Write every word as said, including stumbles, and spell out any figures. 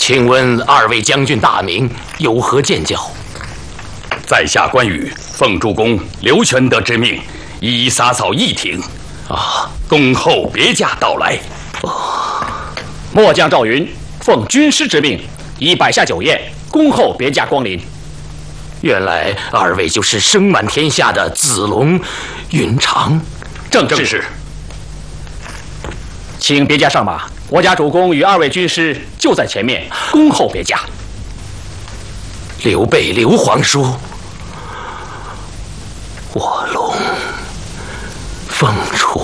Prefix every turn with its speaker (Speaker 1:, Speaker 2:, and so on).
Speaker 1: 请问二位将军大名，有何见教？
Speaker 2: 在下关羽奉主公刘全德之命，一一洒扫议庭。啊，恭候别驾到来。
Speaker 3: 哦，末将赵云奉军师之命，已摆下酒宴，恭候别驾光临。
Speaker 1: 原来二位就是声满天下的子龙、云长。
Speaker 3: 正是。正是。请别驾上马，我家主公与二位军师就在前面，恭候别驾。
Speaker 1: 刘备，刘皇叔，卧龙凤雏。